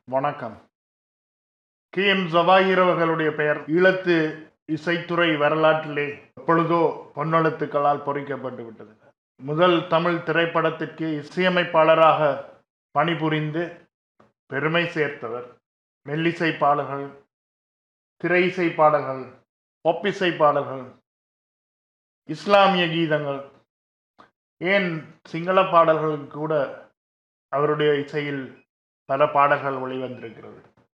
வணக்கம். KM ஜவாஹிர் அவர்களுடைய பெயர் ஈழத்து இசைத்துறை வரலாற்றிலே எப்பொழுதோ பொன்னெழுத்துக்களால் பொறிக்கப்பட்டு விட்டது. முதல் தமிழ் திரைப்படத்திற்கு இசையமைப்பாளராக பணிபுரிந்து பெருமை சேர்த்தவர். மெல்லிசை பாடல்கள், திரை இசை பாடல்கள், பொப்பிசை பாடல்கள், இஸ்லாமிய கீதங்கள், ஏன் சிங்கள பாடல்களுக்கு கூட அவருடைய இசையில் பல பாடல்கள் வெளிவந்திருக்கிறது.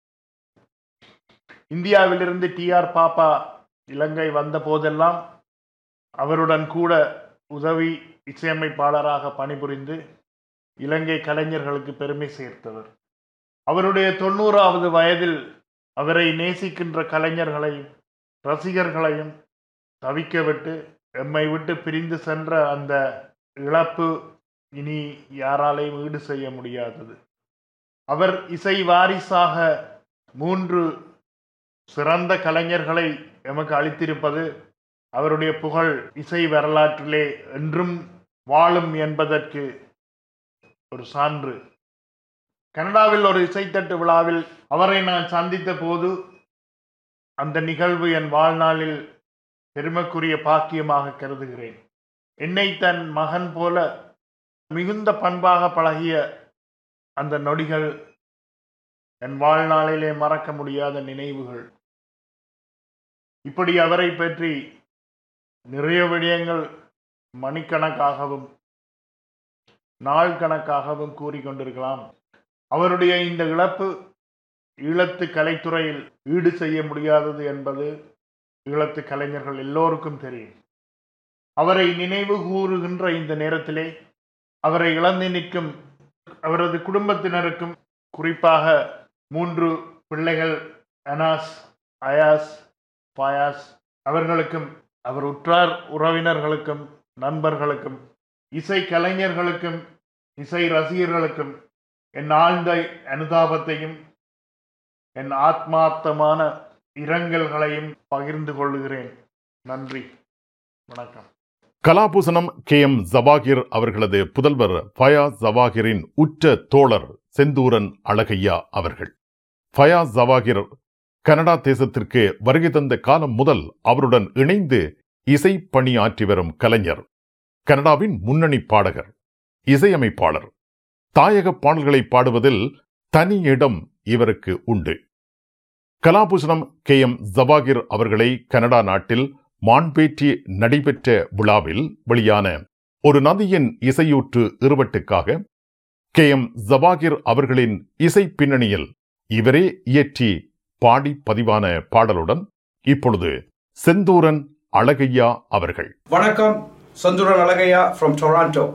இந்தியாவிலிருந்து TR பாப்பா இலங்கை வந்த போதெல்லாம் அவருடன் கூட உதவி இசையமைப்பாளராக பணிபுரிந்து இலங்கை கலைஞர்களுக்கு பெருமை சேர்த்தவர். அவருடைய 90வது வயதில் அவரை நேசிக்கின்ற கலைஞர்களையும் ரசிகர்களையும் தவிக்க விட்டு எம்மை விட்டு பிரிந்து சென்ற அந்த இழப்பு இனி யாராலையும் ஈடு செய்ய முடியாதது. அவர் இசை வாரிசாக 3 சிறந்த கலைஞர்களை எமக்கு அளித்திருப்பது அவருடைய புகழ் இசை வரலாற்றிலே என்றும் வாழும் என்பதற்கு ஒரு சான்று. கனடாவில் ஒரு இசைத்தட்டு விழாவில் அவரை நான் சந்தித்த போது அந்த நிகழ்வு என் வாழ்நாளில் பெருமைக்குரிய பாக்கியமாக கருதுகிறேன். என்னை தன் மகன் போல மிகுந்த பண்பாக பழகிய அந்த நொடிகள் என் வாழ்நாளிலே மறக்க முடியாத நினைவுகள். இப்படி அவரை பற்றி நிறைய விடயங்கள் மணிக்கணக்காகவும் நாள் கணக்காகவும் கூறிக்கொண்டிருக்கலாம். அவருடைய இந்த இழப்பு ஈழத்து கலைத்துறையில் ஈடு செய்ய முடியாதது என்பது ஈழத்து கலைஞர்கள் எல்லோருக்கும் தெரியும். அவரை நினைவு கூறுகின்ற இந்த நேரத்திலே அவரை இழந்து நிற்கும் அவரது குடும்பத்தினருக்கும், குறிப்பாக 3 பிள்ளைகள் அனாஸ், அயாஸ், ஃபயாஸ் அவர்களுக்கும், அவர் உற்றார் உறவினர்களுக்கும், நண்பர்களுக்கும், இசை கலைஞர்களுக்கும், இசை ரசிகர்களுக்கும் என் ஆழ்ந்த அனுதாபத்தையும் என் ஆத்மார்த்தமான இரங்கல்களையும் பகிர்ந்து கொள்கிறேன். நன்றி, வணக்கம். கலாபூசணம் KM ஜவாஹிர் அவர்களது புதல்வர் ஃபயாஸ் ஜவாஹிரின் உற்ற தோழர் செந்தூரன் அழகையா அவர்கள். ஃபயாஸ் ஜவாஹிர் கனடா தேசத்திற்கு வருகை தந்த காலம் முதல் அவருடன் இணைந்து இசை பணியாற்றி வரும் கலைஞர். கனடாவின் முன்னணி பாடகர், இசையமைப்பாளர். தாயக பாடல்களை பாடுவதில் தனி இடம் இவருக்கு உண்டு. கலாபூசணம் KM ஜவாஹிர் அவர்களை கனடா நாட்டில் மான்பேற்றி நடைபெற்ற விழாவில் வெளியான ஒரு நதியின் இசையூற்று இருவட்டுக்காக KM ஜவாஹிர் அவர்களின் இசை பின்னணியில் இவரே இயற்றி பாடி பதிவான பாடலுடன் இப்பொழுது செந்தூரன் அழகையா அவர்கள். வணக்கம், செந்தூரன் அழகையா ஃப்ரம் டொராண்டோ.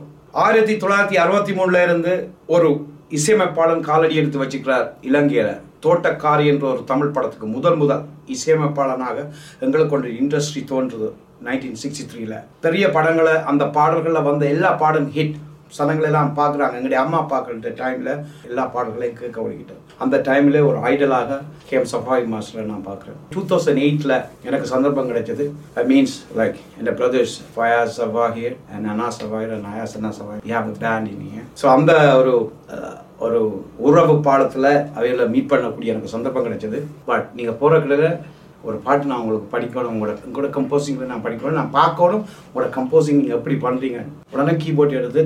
1963 இருந்து ஒரு இசையமைப்பாளன் காலடி எடுத்து வச்சுக்கிறார் இலங்கையில. தோட்டக்காரி என்ற ஒரு தமிழ் படத்துக்கு முதல் இசையமைப்பாளனாக எங்களுக்கு ஒரு இண்டஸ்ட்ரி தோன்றுது 1963. பெரிய படங்களை அந்த பாடல்களில் வந்த எல்லா பாடும் ஹிட். சனங்களெல்லாம் பார்க்குறாங்க. எங்களுடைய அம்மா பார்க்குற டைமில் எல்லா பாடல்களையும் கேட்க வழிகிட்டேன். அந்த டைமில் ஒரு ஐடலாக KM ஜவாஹிர் மாஸ்டரை நான் பார்க்குறேன். 2008 எனக்கு சந்தர்ப்பம் கிடைச்சது. Means like N brothers Fayaz Jawahir and Anas Jawahir and Ayaz அனா Jawahir you have a band in here. So அந்த ஒரு உறவு பாடத்தில் அவைகளை மீட் பண்ணக்கூடிய எனக்கு சந்தர்ப்பம் கிடைச்சது. பட் நீங்கள் போகிற கிட்ட ஒரு பாட்டு நான் உங்களுக்கு படிக்கணும், உங்களோட கம்போசிங்கில் நான் படிக்கணும், நான் பார்க்கணும் உங்களோட கம்போசிங் நீங்கள் எப்படி பண்ணுறீங்க. உடனே கீபோர்ட் எடுத்து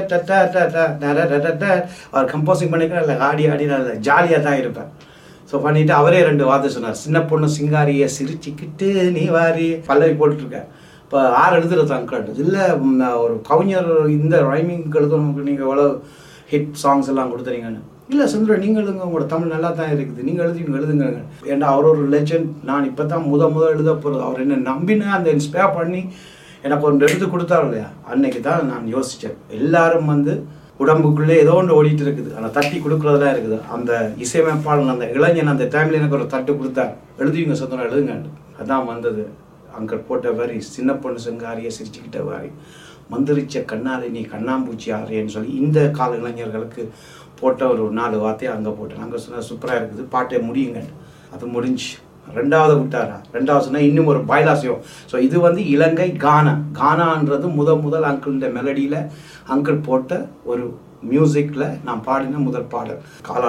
அவர் கம்போசிங் பண்ணிக்கிறேன். இல்லை ஆடி நான் ஜாலியாக தான் இருப்பேன். ஸோ பண்ணிவிட்டு அவரே 2 வார்த்தை சொன்னார். சின்ன பொண்ணு சிங்காரியை சிரிச்சுக்கிட்டு நீ வாரி பல்லவி போட்டுருக்கேன். இப்போ 6 எழுதுறது அங்கிள் இல்லை ஒரு கவிஞர் இந்த ரைமிங் எழுதணும், நீங்கள் எவ்வளோ ஹிட் சாங்ஸ் எல்லாம் கொடுத்துறீங்கன்னு. இல்லை சுந்தரம், நீங்கள் எழுதுங்க, உங்களோட தமிழ் நல்லா தான் இருக்குது, நீங்கள் எழுதுங்க. ஏன்னா அவர் ஒரு லெஜண்ட். நான் இப்போ தான் முதல் எழுத போகிறது. அவர் என்ன நம்பினேன், அந்த இன்ஸ்பயர் பண்ணி எனக்கு ஒன்று எழுதி கொடுத்தாரு இல்லையா, அன்னைக்கு தான் நான் யோசித்தேன். எல்லாரும் உடம்புக்குள்ளே ஏதோ ஒன்று ஓடிட்டு இருக்குது, ஆனால் தட்டி கொடுக்குறதுலாம் இருக்குது. அந்த இசையமைப்பாளன் அந்த இளைஞன் அந்த டைமில் எனக்கு ஒரு தட்டு கொடுத்தார். எழுதுவீங்க சுந்தரம், எழுதுங்க. அதான் வந்தது அங்கே போட்ட வரி, சின்ன பொண்ணு செங்காரியை சிரிச்சுக்கிட்ட வாரி, மந்திரிச்ச கண்ணாலே நீ கண்ணாம்பூச்சி ஆறியன்னு சொல்லி இந்த கால இளைஞர்களுக்கு போட்ட ஒரு 4 வார்த்தையை அங்கே போட்டேன். அங்கே சொன்னால் சூப்பராக இருக்குது, பாட்டை முடியுங்க. அது முடிஞ்சு 2வது விட்டாரா, 2வது சொன்னால் இன்னும் ஒரு பாய்லாசியம். ஸோ இது இலங்கை கானான்றது முதல் அங்கிள் மெலடியில் அங்கிள் போட்ட ஒரு மியூசிக்கில் நான் பாடின முதல் பாடல்.